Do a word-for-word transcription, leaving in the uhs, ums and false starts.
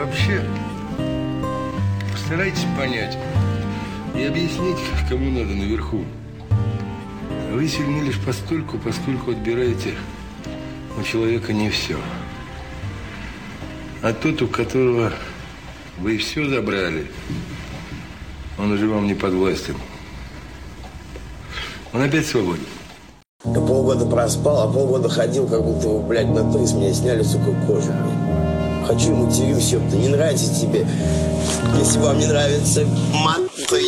вообще, постарайтесь понять и объяснить, кому надо наверху. Вы сильны лишь постольку, поскольку отбираете у человека не все. А тот, у которого вы все забрали, он уже вам не подвластен. Он опять свободен. Я полгода проспал, а полгода ходил, как будто вы, блядь, на то из меня сняли, сука, кожу, блядь. Хочу ему матерюсь, ёпта, не нравится тебе. Если вам не нравится мат,